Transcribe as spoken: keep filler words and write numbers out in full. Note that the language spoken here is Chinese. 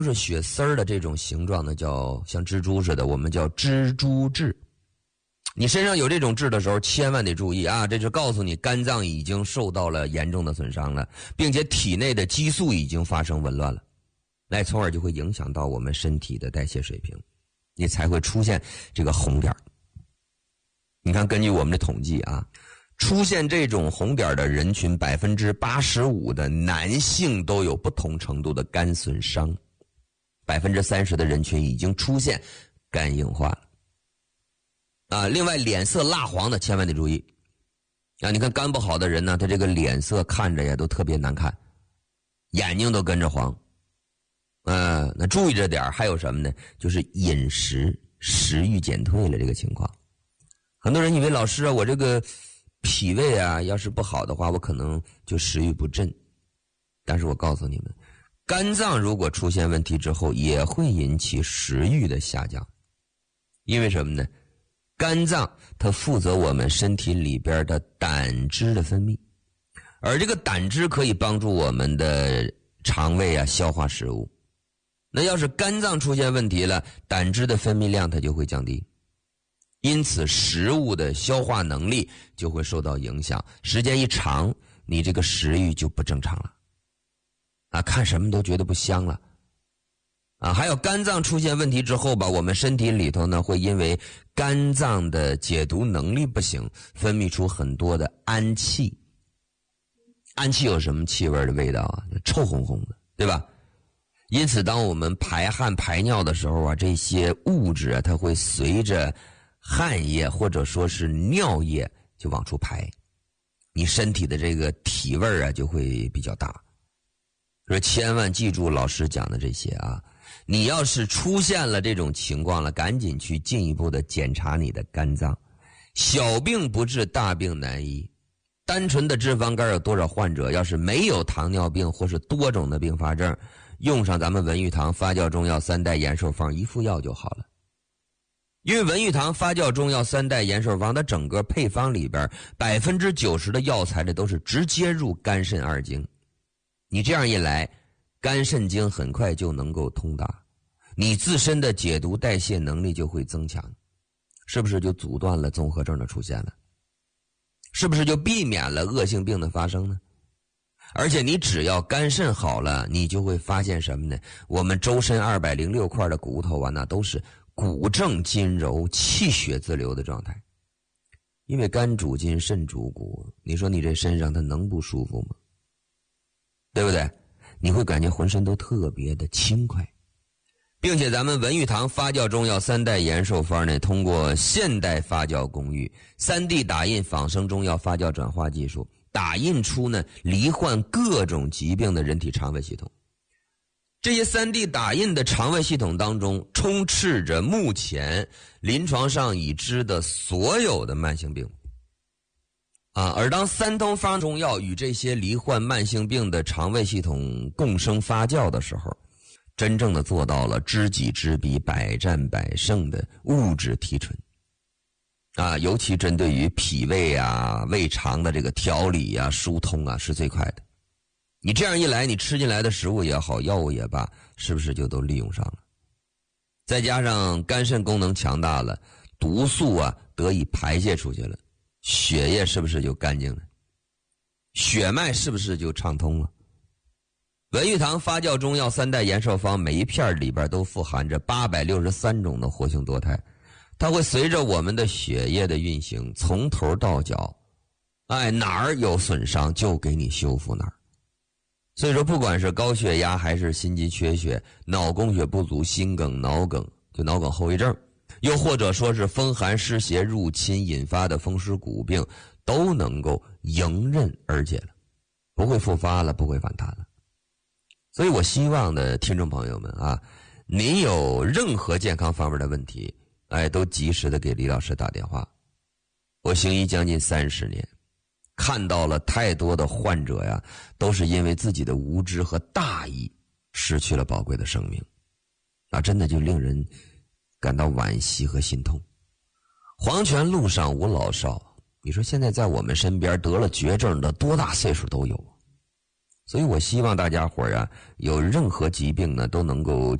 是血丝儿的这种形状呢，叫像蜘蛛似的，我们叫蜘蛛痣。你身上有这种痣的时候，千万得注意啊！这就告诉你肝脏已经受到了严重的损伤了，并且体内的激素已经发生紊乱了，那从而就会影响到我们身体的代谢水平，你才会出现这个红点。你看，根据我们的统计啊，出现这种红点的人群，百分之八十五的男性都有不同程度的肝损伤，百分之三十的人群已经出现肝硬化了。啊，另外脸色蜡黄的千万得注意啊！你看肝不好的人呢，他这个脸色看着呀都特别难看，眼睛都跟着黄。嗯、呃，那注意这点还有什么呢？就是饮食食欲减退了这个情况。很多人以为老师啊，我这个脾胃啊要是不好的话，我可能就食欲不振。但是我告诉你们，肝脏如果出现问题之后，也会引起食欲的下降。因为什么呢？肝脏它负责我们身体里边的胆汁的分泌，而这个胆汁可以帮助我们的肠胃啊消化食物。那要是肝脏出现问题了，胆汁的分泌量它就会降低，因此食物的消化能力就会受到影响，时间一长，你这个食欲就不正常了啊，看什么都觉得不香了啊。还有肝脏出现问题之后吧，我们身体里头呢会因为肝脏的解毒能力不行，分泌出很多的氨气。氨气有什么气味的味道啊？臭烘烘的，对吧？因此当我们排汗排尿的时候啊，这些物质啊它会随着汗液或者说是尿液就往出排，你身体的这个体味啊就会比较大。所以千万记住老师讲的这些啊，你要是出现了这种情况了，赶紧去进一步的检查你的肝脏。小病不治，大病难医。单纯的脂肪肝有多少患者要是没有糖尿病或是多种的并发症，用上咱们文玉堂发酵中药三代延寿方一副药就好了。因为文玉堂发酵中药三代延寿方的整个配方里边 百分之九十 的药材的都是直接入肝肾二经，你这样一来，肝肾经很快就能够通达，你自身的解毒代谢能力就会增强，是不是就阻断了综合症的出现了？是不是就避免了恶性病的发生呢？而且你只要肝肾好了，你就会发现什么呢？我们周身二百零六块的骨头啊，那都是骨正筋柔、气血自流的状态。因为肝主筋，肾主骨，你说你这身上它能不舒服吗？对不对？你会感觉浑身都特别的轻快。并且咱们文玉堂发酵中药三代延寿方呢，通过现代发酵工艺 三 D 打印仿生中药发酵转化技术，打印出呢罹患各种疾病的人体肠胃系统。这些 三 D 打印的肠胃系统当中，充斥着目前临床上已知的所有的慢性病啊，而当三通方中药与这些罹患慢性病的肠胃系统共生发酵的时候，真正的做到了知己知彼，百战百胜的物质提纯啊，尤其针对于脾胃啊、胃肠的这个调理啊、疏通啊是最快的。你这样一来，你吃进来的食物也好，药物也罢，是不是就都利用上了？再加上肝肾功能强大了，毒素啊得以排泄出去了，血液是不是就干净了？血脉是不是就畅通了？文玉堂发酵中药三代延寿方每一片里边都富含着八百六十三种的活性多肽，它会随着我们的血液的运行，从头到脚，哎，哪儿有损伤就给你修复哪儿。所以说不管是高血压还是心肌缺血、脑供血不足、心梗、脑梗，就脑梗后遗症，又或者说是风寒湿邪入侵引发的风湿骨病，都能够迎刃而解了，不会复发了，不会反弹了。所以我希望的听众朋友们啊，您有任何健康方面的问题，哎，都及时的给李老师打电话。我行医将近三十年，看到了太多的患者呀，都是因为自己的无知和大意，失去了宝贵的生命，啊，真的就令人感到惋惜和心痛。黄泉路上无老少，你说现在在我们身边得了绝症的多大岁数都有。 所以我希望大家伙儿啊，有任何疾病呢都能够